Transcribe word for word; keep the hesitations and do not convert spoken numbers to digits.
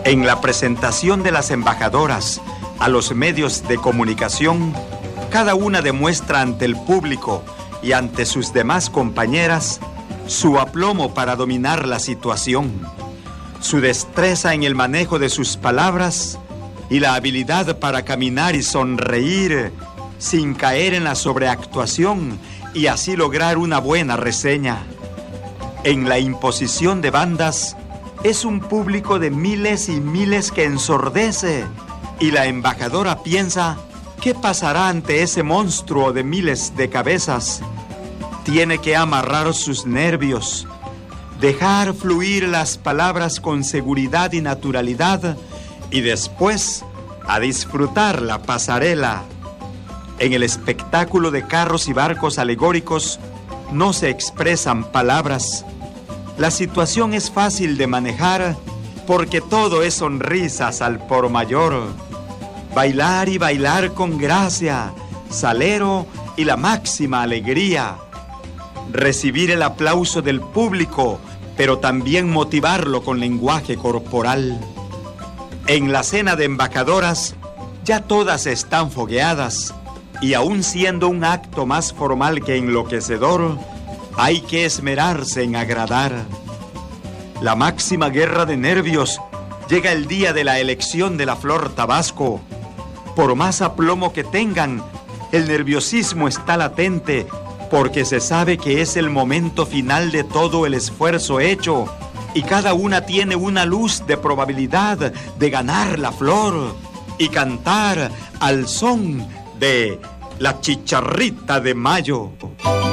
En la presentación de las embajadoras a los medios de comunicación, cada una demuestra ante el público y ante sus demás compañeras su aplomo para dominar la situación, su destreza en el manejo de sus palabras y la habilidad para caminar y sonreír sin caer en la sobreactuación y así lograr una buena reseña. En la imposición de bandas es un público de miles y miles que ensordece y la embajadora piensa: ¿qué pasará ante ese monstruo de miles de cabezas? Tiene que amarrar sus nervios, dejar fluir las palabras con seguridad y naturalidad y después a disfrutar la pasarela. En el espectáculo de carros y barcos alegóricos no se expresan palabras. La situación es fácil de manejar porque todo es sonrisas al por mayor. Bailar y bailar con gracia, salero y la máxima alegría. Recibir el aplauso del público, pero también motivarlo con lenguaje corporal. En la cena de embajadoras, ya todas están fogueadas, y aun siendo un acto más formal que enloquecedor, hay que esmerarse en agradar. La máxima guerra de nervios llega el día de la elección de la flor Tabasco. Por más aplomo que tengan, el nerviosismo está latente, porque se sabe que es el momento final de todo el esfuerzo hecho, y cada una tiene una luz de probabilidad de ganar la flor y cantar al son de la chicharrita de mayo.